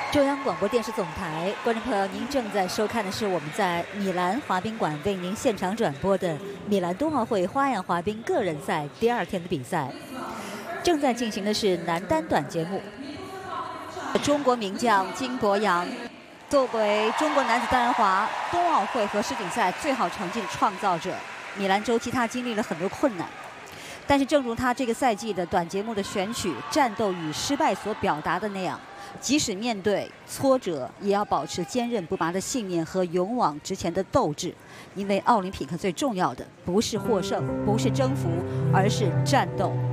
中央广播电视总台，观众朋友，您正在收看的是我们在米兰滑冰馆为您现场转播的米兰冬奥会花样滑冰个人赛第2天的比赛。正在进行的是男单短节目，中国名将金博洋作为中国男子单人滑冬奥会和世锦赛最好成绩的创造者，米兰周期他经历了很多困难。 但是，正如他这个赛季的短节目的选曲《战斗与失败》所表达的那样，即使面对挫折，也要保持坚韧不拔的信念和勇往直前的斗志。因为奥林匹克最重要的不是获胜，不是征服，而是战斗。